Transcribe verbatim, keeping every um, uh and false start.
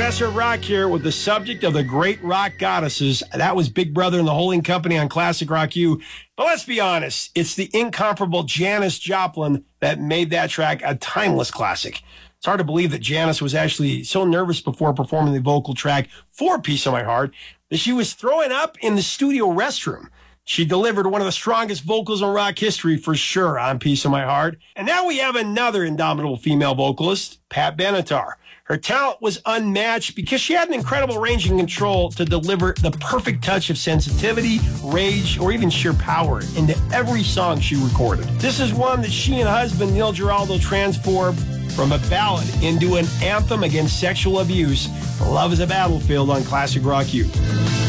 Master of Rock here with the subject of the great rock goddesses. That was Big Brother and the Holding Company on Classic Rock U. But let's be honest, it's the incomparable Janis Joplin that made that track a timeless classic. It's hard to believe that Janis was actually so nervous before performing the vocal track for Piece of My Heart that she was throwing up in the studio restroom. She delivered one of the strongest vocals in rock history for sure on Piece of My Heart. And now we have another indomitable female vocalist, Pat Benatar. Her talent was unmatched because she had an incredible range and control to deliver the perfect touch of sensitivity, rage, or even sheer power into every song she recorded. This is one that she and husband Neil Giraldo transformed from a ballad into an anthem against sexual abuse. Love is a Battlefield on Classic Rock U.